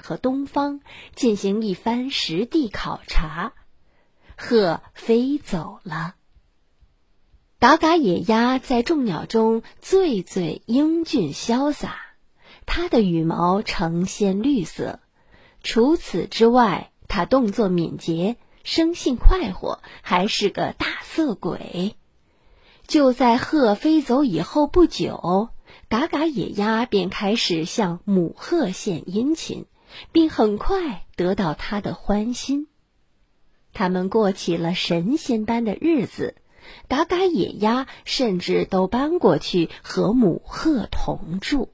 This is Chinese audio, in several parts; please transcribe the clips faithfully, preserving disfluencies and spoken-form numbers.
和东方进行一番实地考察。鹤飞走了。嘎嘎野鸭在众鸟中最最英俊潇洒，它的羽毛呈现绿色。除此之外，它动作敏捷，生性快活，还是个大色鬼。就在鹤飞走以后不久，嘎嘎野鸭便开始向母鹤献殷勤，并很快得到它的欢心。他们过起了神仙般的日子，嘎嘎野鸭甚至都搬过去和母鹤同住。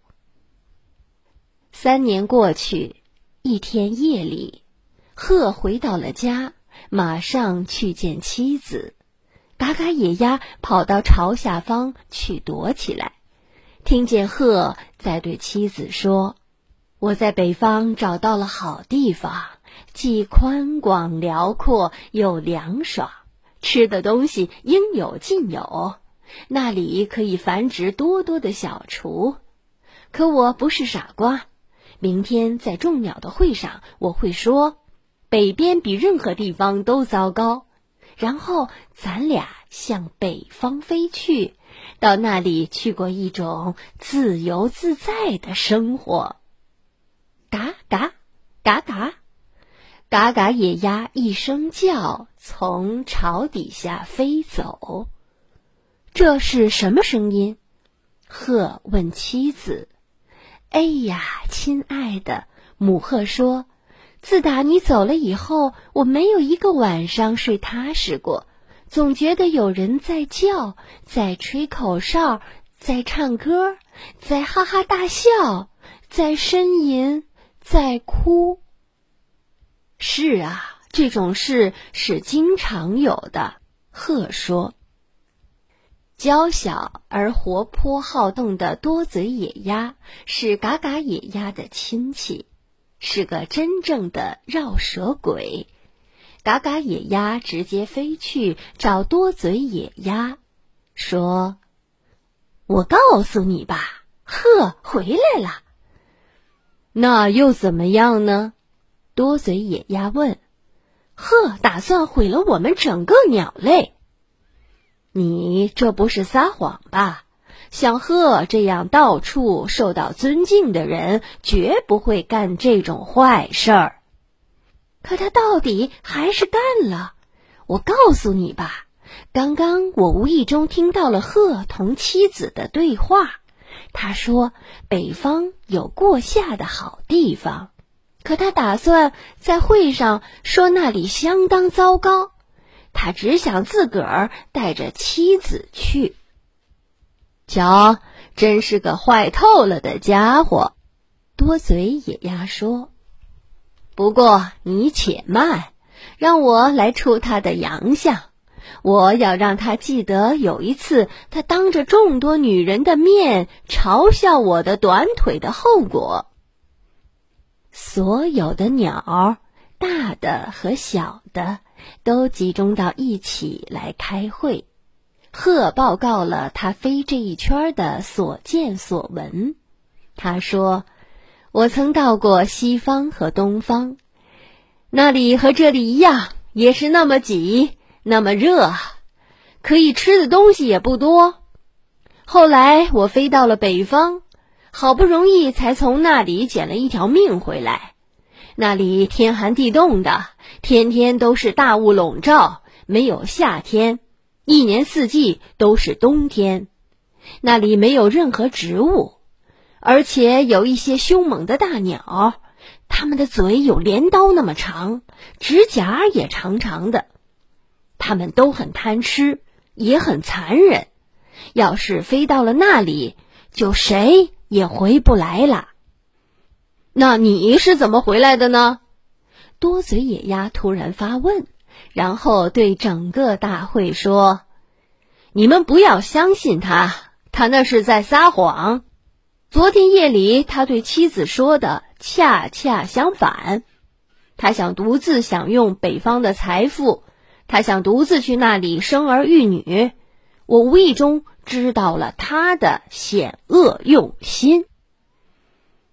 三年过去，一天夜里，鹤回到了家，马上去见妻子。嘎嘎野鸭跑到巢下方去躲起来，听见鹤在对妻子说：“我在北方找到了好地方，既宽广辽阔又凉爽，吃的东西应有尽有，那里可以繁殖多多的小雏。可我不是傻瓜，明天在众鸟的会上，我会说，北边比任何地方都糟糕，然后咱俩向北方飞去，到那里去过一种自由自在的生活。”嘎嘎嘎嘎，嘎嘎野鸭一声叫，从巢底下飞走。这是什么声音？鹤问妻子。哎呀，亲爱的，母鹤说，自打你走了以后，我没有一个晚上睡踏实过，总觉得有人在叫，在吹口哨，在唱歌，在哈哈大笑，在呻吟，在哭。是啊，这种事是经常有的，鹤说。娇小而活泼好动的多嘴野鸭是嘎嘎野鸭的亲戚，是个真正的绕舌鬼。嘎嘎野鸭直接飞去找多嘴野鸭，说：“我告诉你吧，鹤回来了。”那又怎么样呢？多嘴野鸭问。鹤打算毁了我们整个鸟类。你这不是撒谎吧？像鹤这样到处受到尊敬的人，绝不会干这种坏事儿。可他到底还是干了。我告诉你吧，刚刚我无意中听到了鹤同妻子的对话。他说北方有过夏的好地方，可他打算在会上说那里相当糟糕。他只想自个儿带着妻子去。瞧，真是个坏透了的家伙，多嘴野鸭说。不过你且慢，让我来出他的洋相。我要让他记得有一次他当着众多女人的面嘲笑我的短腿的后果。所有的鸟，大的和小的，都集中到一起来开会。鹤报告了他飞这一圈的所见所闻。他说，我曾到过西方和东方，那里和这里一样，也是那么挤，那么热，可以吃的东西也不多。后来我飞到了北方，好不容易才从那里捡了一条命回来。那里天寒地冻的，天天都是大雾笼罩，没有夏天，一年四季都是冬天。那里没有任何植物，而且有一些凶猛的大鸟，它们的嘴有镰刀那么长，指甲也长长的。它们都很贪吃，也很残忍。要是飞到了那里，就谁也回不来了。那你是怎么回来的呢？多嘴野鸭突然发问，然后对整个大会说，你们不要相信他，他那是在撒谎。昨天夜里他对妻子说的恰恰相反。他想独自享用北方的财富，他想独自去那里生儿育女。我无意中知道了他的险恶用心。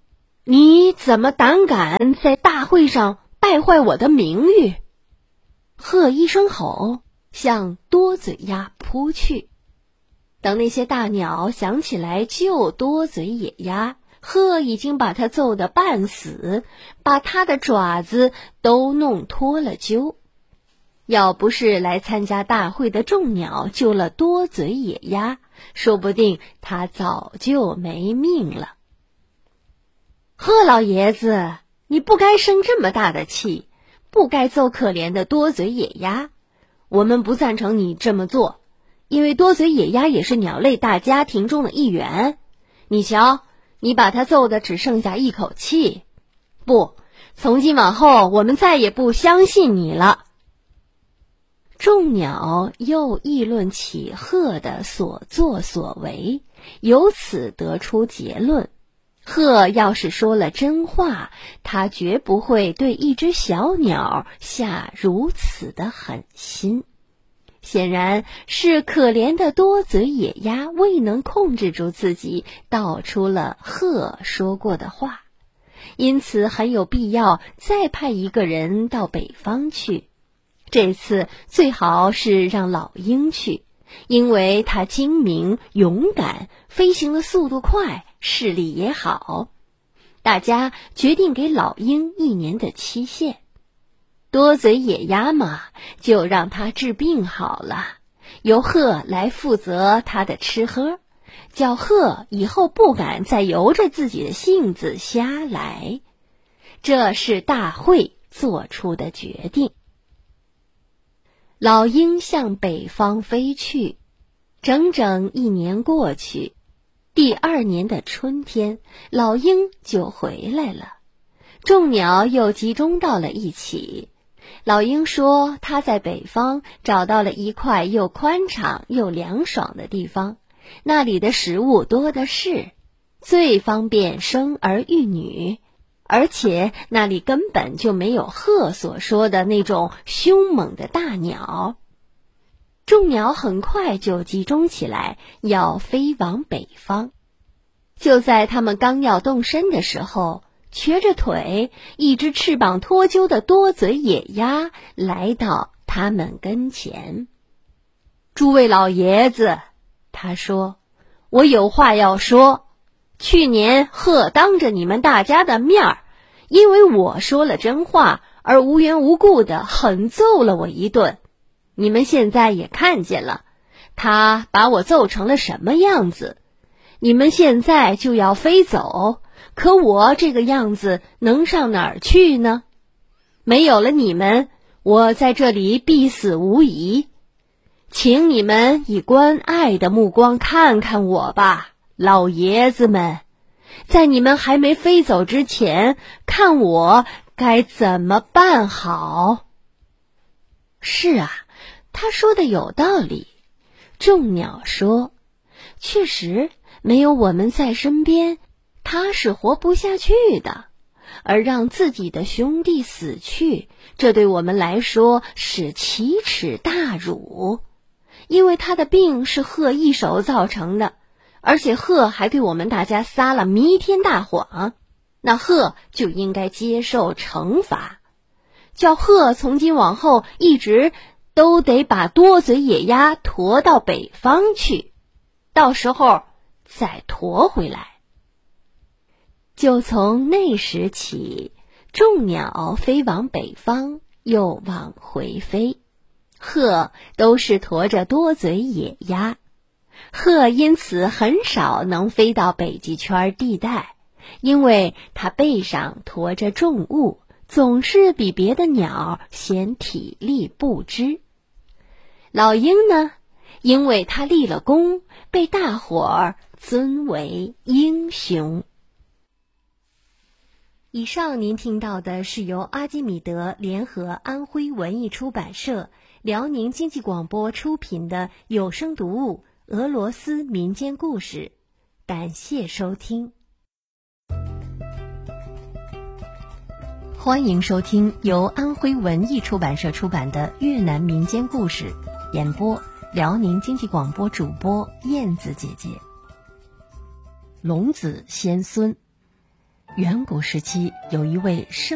你怎么胆敢在大会上败坏我的名誉？鹤一声吼，向多嘴鸭扑去。等那些大鸟想起来救多嘴野鸭，鹤已经把它揍得半死，把它的爪子都弄脱了臼。要不是来参加大会的众鸟救了多嘴野鸭，说不定它早就没命了。鹤老爷子，你不该生这么大的气，不该揍可怜的多嘴野鸭。我们不赞成你这么做，因为多嘴野鸭也是鸟类大家庭中的一员。你瞧，你把它揍得只剩下一口气。不，从今往后我们再也不相信你了。众鸟又议论起鹤的所作所为，由此得出结论：鹤要是说了真话，它绝不会对一只小鸟下如此的狠心。显然是可怜的多嘴野鸭未能控制住自己，道出了鹤说过的话，因此很有必要再派一个人到北方去。这次最好是让老鹰去，因为他精明勇敢，飞行的速度快，视力也好。大家决定给老鹰一年的期限。多嘴野鸭嘛，就让他治病好了，由鹤来负责他的吃喝，叫鹤以后不敢再由着自己的性子瞎来。这是大会做出的决定。老鹰向北方飞去，整整一年过去，第二年的春天，老鹰就回来了。众鸟又集中到了一起。老鹰说，他在北方找到了一块又宽敞又凉爽的地方，那里的食物多的是，最方便生儿育女，而且那里根本就没有鹤所说的那种凶猛的大鸟。众鸟很快就集中起来，要飞往北方。就在他们刚要动身的时候，瘸着腿，一只翅膀脱臼的多嘴野鸭来到他们跟前。诸位老爷子，他说，我有话要说。去年鹤当着你们大家的面儿，因为我说了真话而无缘无故的狠揍了我一顿。你们现在也看见了，他把我揍成了什么样子。你们现在就要飞走，可我这个样子能上哪儿去呢？没有了你们，我在这里必死无疑。请你们以关爱的目光看看我吧，老爷子们，在你们还没飞走之前，看我该怎么办好。是啊，他说的有道理。众鸟说，确实没有我们在身边，他是活不下去的，而让自己的兄弟死去，这对我们来说是奇耻大辱。因为他的病是鹤一手造成的，而且鹤还对我们大家撒了弥天大谎，那鹤就应该接受惩罚。叫鹤从今往后一直都得把多嘴野鸭驮到北方去，到时候再驮回来。就从那时起，众鸟飞往北方，又往回飞，鹤都是驮着多嘴野鸭。鹤因此很少能飞到北极圈地带，因为它背上驮着重物，总是比别的鸟显体力不支。老鹰呢，因为他立了功，被大伙儿尊为英雄。以上您听到的是由阿基米德联合安徽文艺出版社、辽宁经济广播出品的有声读物《俄罗斯民间故事》，感谢收听。欢迎收听由安徽文艺出版社出版的越南民间故事，演播辽宁经济广播主播燕子姐姐。龙子先孙。 远古时期有一位圣